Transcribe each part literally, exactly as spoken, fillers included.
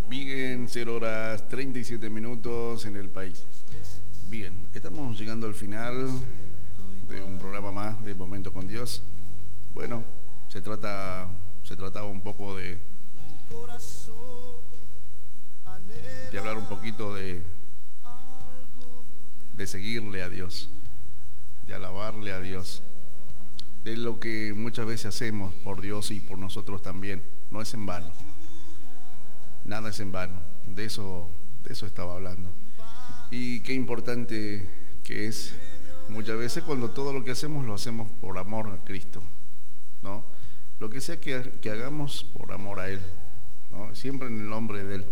Bien, cero horas treinta y siete minutos en el país. Bien, estamos llegando al final de un programa más de Momentos con Dios. Bueno, se trata, se trataba un poco de, de hablar un poquito de, de seguirle a Dios, de alabarle a Dios, de lo que muchas veces hacemos por Dios y por nosotros también. No es en vano. Nada es en vano, de eso, de eso estaba hablando. Y qué importante que es muchas veces cuando todo lo que hacemos lo hacemos por amor a Cristo, ¿no? Lo que sea que, que hagamos por amor a Él, ¿no? Siempre en el nombre de Él.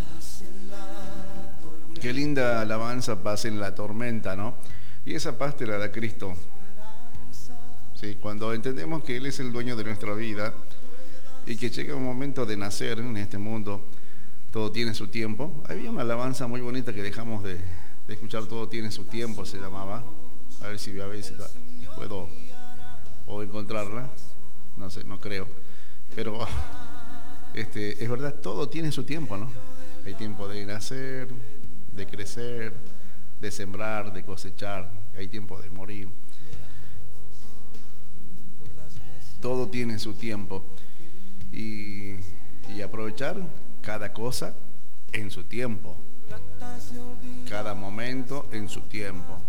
Qué linda alabanza, paz en la tormenta, ¿no? Y esa paz te la da Cristo. Sí, cuando entendemos que Él es el dueño de nuestra vida y que llega un momento de nacer en este mundo, todo tiene su tiempo. Había una alabanza muy bonita que dejamos de, de escuchar, todo tiene su tiempo, se llamaba. A ver si a veces puedo, puedo encontrarla. No sé, no creo. Pero este, es verdad, todo tiene su tiempo, ¿no? Hay tiempo de nacer, de crecer, de sembrar, de cosechar. Hay tiempo de morir. Todo tiene su tiempo. Y, y aprovechar cada cosa en su tiempo, cada momento en su tiempo.